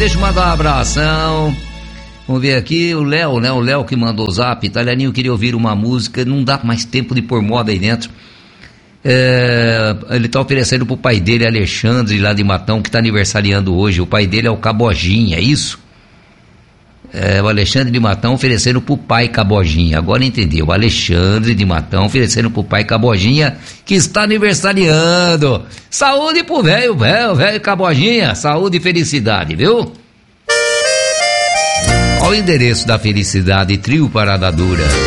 deixa eu mandar um abração. Vamos ver aqui, o Léo, né? O Léo que mandou o zap. Italianinho queria ouvir uma música, não dá mais tempo de pôr moda aí dentro. Ele tá oferecendo pro pai dele, Alexandre, lá de Matão, que tá aniversariando hoje. O pai dele é o Cabojinha, é isso? O Alexandre de Matão oferecendo pro pai Cabojinha. Agora entendeu, o Alexandre de Matão oferecendo pro pai Cabojinha, que está aniversariando. Saúde pro velho Cabojinha, saúde e felicidade, viu? Olha o endereço da felicidade, Trio Parada Dura.